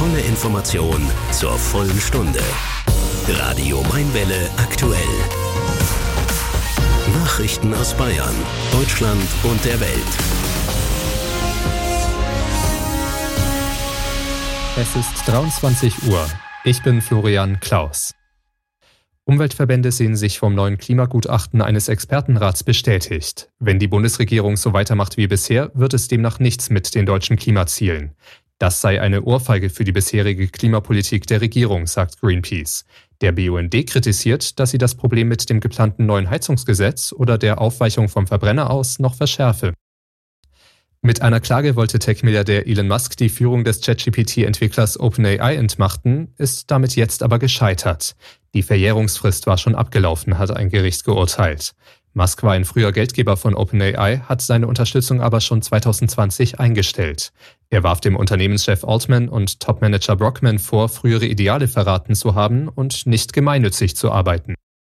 Volle Information zur vollen Stunde. Radio Mainwelle aktuell. Nachrichten aus Bayern, Deutschland und der Welt. Es ist 23 Uhr. Ich bin Florian Klaus. Umweltverbände sehen sich vom neuen Klimagutachten eines Expertenrats bestätigt. Wenn die Bundesregierung so weitermacht wie bisher, wird es demnach nichts mit den deutschen Klimazielen. Das sei eine Ohrfeige für die bisherige Klimapolitik der Regierung, sagt Greenpeace. Der BUND kritisiert, dass sie das Problem mit dem geplanten neuen Heizungsgesetz oder der Aufweichung vom Verbrenner aus noch verschärfe. Mit einer Klage wollte Tech-Milliardär Elon Musk die Führung des ChatGPT-Entwicklers OpenAI entmachten, ist damit jetzt aber gescheitert. Die Verjährungsfrist war schon abgelaufen, hat ein Gericht geurteilt. Musk war ein früher Geldgeber von OpenAI, hat seine Unterstützung aber schon 2020 eingestellt. Er warf dem Unternehmenschef Altman und Topmanager Brockman vor, frühere Ideale verraten zu haben und nicht gemeinnützig zu arbeiten.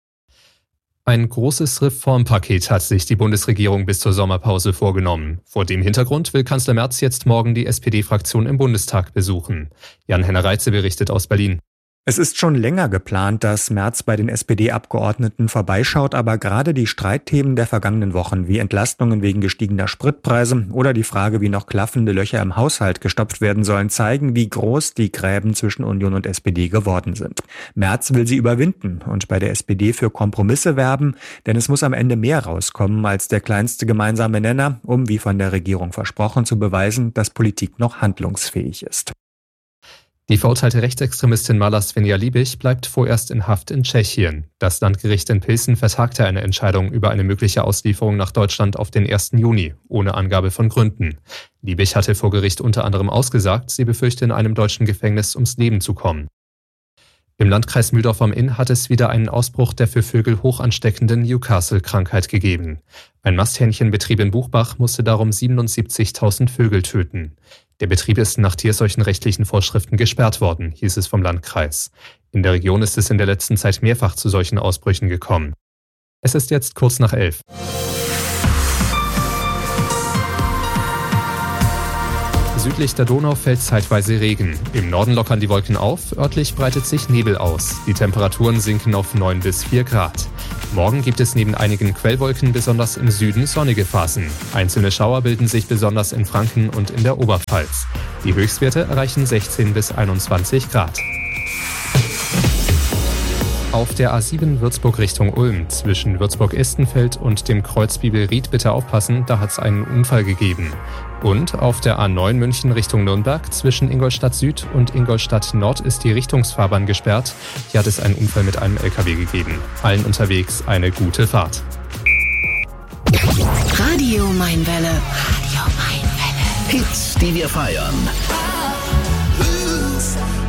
Ein großes Reformpaket hat sich die Bundesregierung bis zur Sommerpause vorgenommen. Vor dem Hintergrund will Kanzler Merz jetzt morgen die SPD-Fraktion im Bundestag besuchen. Jan-Henner Reitze berichtet aus Berlin. Es ist schon länger geplant, dass Merz bei den SPD-Abgeordneten vorbeischaut, aber gerade die Streitthemen der vergangenen Wochen, wie Entlastungen wegen gestiegener Spritpreise oder die Frage, wie noch klaffende Löcher im Haushalt gestopft werden sollen, zeigen, wie groß die Gräben zwischen Union und SPD geworden sind. Merz will sie überwinden und bei der SPD für Kompromisse werben, denn es muss am Ende mehr rauskommen als der kleinste gemeinsame Nenner, um, wie von der Regierung versprochen, zu beweisen, dass Politik noch handlungsfähig ist. Die verurteilte Rechtsextremistin Mala Svenja-Liebig bleibt vorerst in Haft in Tschechien. Das Landgericht in Pilsen vertagte eine Entscheidung über eine mögliche Auslieferung nach Deutschland auf den 1. Juni, ohne Angabe von Gründen. Liebig hatte vor Gericht unter anderem ausgesagt, sie befürchte in einem deutschen Gefängnis ums Leben zu kommen. Im Landkreis Mühldorf am Inn hat es wieder einen Ausbruch der für Vögel hoch ansteckenden Newcastle-Krankheit gegeben. Ein Masthähnchenbetrieb in Buchbach musste darum 77.000 Vögel töten. Der Betrieb ist nach tierseuchenrechtlichen Vorschriften gesperrt worden, hieß es vom Landkreis. In der Region ist es in der letzten Zeit mehrfach zu solchen Ausbrüchen gekommen. Es ist jetzt kurz nach 11. Südlich der Donau fällt zeitweise Regen. Im Norden lockern die Wolken auf, örtlich breitet sich Nebel aus. Die Temperaturen sinken auf 9 bis 4 Grad. Morgen gibt es neben einigen Quellwolken besonders im Süden sonnige Phasen. Einzelne Schauer bilden sich besonders in Franken und in der Oberpfalz. Die Höchstwerte erreichen 16 bis 21 Grad. Auf der A7 Würzburg Richtung Ulm zwischen Würzburg-Estenfeld und dem Kreuz Bibelried bitte aufpassen, da hat es einen Unfall gegeben. Und auf der A9 München Richtung Nürnberg zwischen Ingolstadt Süd und Ingolstadt Nord ist die Richtungsfahrbahn gesperrt. Hier hat es einen Unfall mit einem LKW gegeben. Allen unterwegs eine gute Fahrt. Radio Mainwelle. Radio Mainwelle. Hits, die wir feiern.